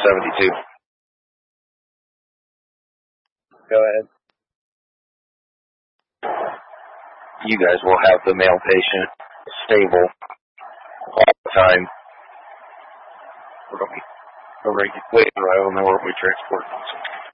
72. Go ahead. You guys will have the male patient stable all the time. We're going to be waiting right on there where we transport them.